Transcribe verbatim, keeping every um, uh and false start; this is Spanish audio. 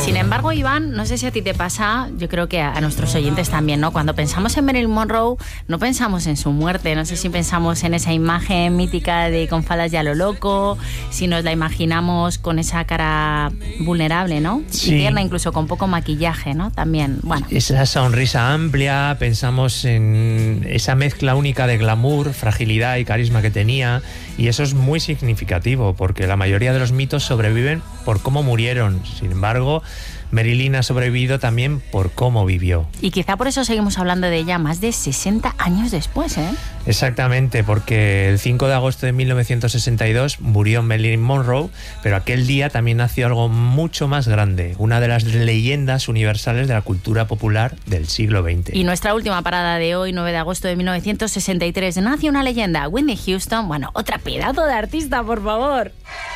Sin embargo, Iván, no sé si a ti te pasa, yo creo que a nuestros oyentes también, ¿no? Cuando pensamos en Marilyn Monroe, no pensamos en su muerte, no sé si pensamos en esa imagen mítica de con faldas y a lo loco, si nos la imaginamos con esa cara vulnerable, ¿no? Sí. Y tierna, incluso con poco maquillaje, ¿no? También, bueno. Esa sonrisa amplia, pensamos en esa mezcla única de glamour, fragilidad y carisma que tenía, y eso es muy significativo, porque la mayoría de los mitos sobreviven por cómo murieron. Sin embargo, Marilyn ha sobrevivido también por cómo vivió. Y quizá por eso seguimos hablando de ella más de sesenta años después, ¿eh? Exactamente, porque el cinco de agosto de mil novecientos sesenta y dos murió Marilyn Monroe, pero aquel día también nació algo mucho más grande, una de las leyendas universales de la cultura popular del siglo veinte. Y nuestra última parada de hoy, nueve de agosto de mil novecientos sesenta y tres, nace una leyenda, Whitney Houston, bueno, otra pedazo de artista, por favor.